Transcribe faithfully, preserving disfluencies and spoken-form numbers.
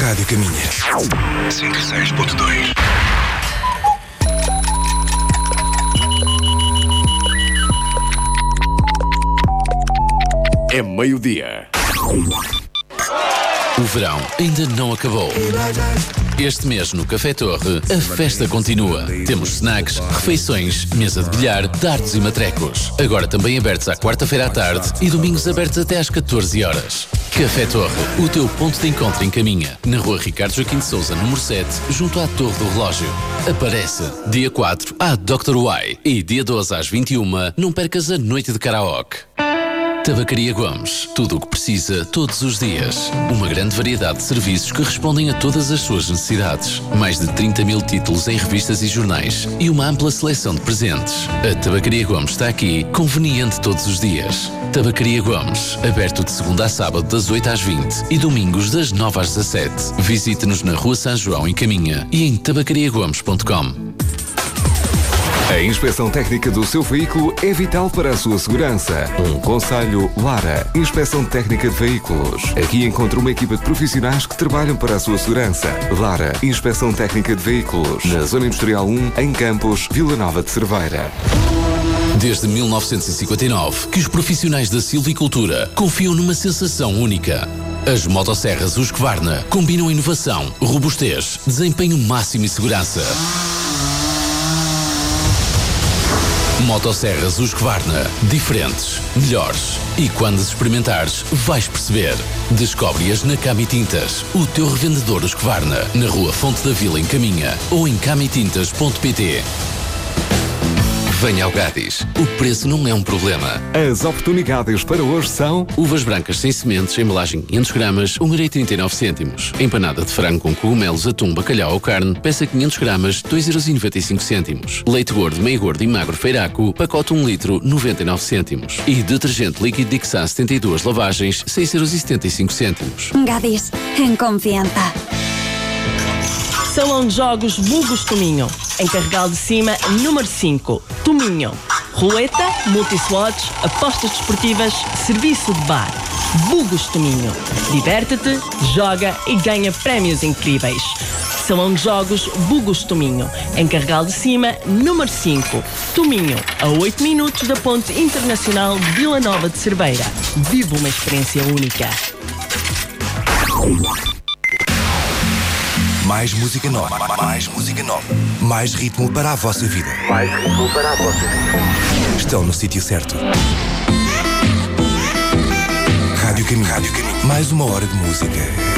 Rádio Caminha. cinquenta e seis ponto dois. É meio-dia. O verão ainda não acabou. Este mês no Café Torre, a festa continua. Temos snacks, refeições, mesa de bilhar, dardos e matrecos. Agora também abertos à quarta-feira à tarde e domingos abertos até às catorze horas. Café Torre, o teu ponto de encontro em Caminha. Na rua Ricardo Joaquim de Sousa, número sete, junto à Torre do Relógio. Aparece. Dia quatro, à doutor Y. E dia doze às vinte e uma, não percas a noite de karaoke. Tabacaria Gomes. Tudo o que precisa, todos os dias. Uma grande variedade de serviços que respondem a todas as suas necessidades. Mais de trinta mil títulos em revistas e jornais. E uma ampla seleção de presentes. A Tabacaria Gomes está aqui, conveniente todos os dias. Tabacaria Gomes. Aberto de segunda a sábado das oito às vinte e domingos das nove às dezassete. Visite-nos na Rua São João, em Caminha, e em tabacaria gomes ponto com. A inspeção técnica do seu veículo é vital para a sua segurança. Um conselho Lara, Inspeção Técnica de Veículos. Aqui encontra uma equipa de profissionais que trabalham para a sua segurança. Lara, Inspeção Técnica de Veículos. Na Zona Industrial um, em Campos, Vila Nova de Cerveira. Desde mil novecentos e cinquenta e nove que os profissionais da silvicultura confiam numa sensação única. As motosserras Husqvarna combinam inovação, robustez, desempenho máximo e segurança. Motosserras Husqvarna. Diferentes, melhores. E quando as experimentares, vais perceber. Descobre-as na Cami Tintas, o teu revendedor Husqvarna, na Rua Fonte da Vila, em Caminha, ou em cami tintas ponto pt. Venha ao Gadis. O preço não é um problema. As oportunidades para hoje são: uvas brancas sem sementes, embalagem quinhentos gramas, um euro e trinta e nove cêntimos. Empanada de frango com cogumelos, atum, bacalhau ou carne, peça quinhentos gramas, dois euros e noventa e cinco cêntimos. Leite gordo, meio gordo e magro feiraco, pacote um litro, noventa e nove cêntimos. E detergente líquido Dixan setenta e duas lavagens, seis euros e setenta e cinco cêntimos. Gadis, em confiança. Salão de Jogos Bugos Tominho. Em Carregal de Cima, número cinco. Tominho. Roleta, multislots, apostas desportivas, serviço de bar. Bugos Tominho. Diverte-te, joga e ganha prémios incríveis. Salão de Jogos Bugos Tominho. Em Carregal de Cima, número cinco. Tominho. A oito minutos da Ponte Internacional de Vila Nova de Cerveira. Vive uma experiência única. Mais música nova, mais música nova, mais ritmo para a vossa vida. Mais ritmo para a vossa vida. Estão no sítio certo. Rádio Caminho, Rádio Caminho. Mais uma hora de música.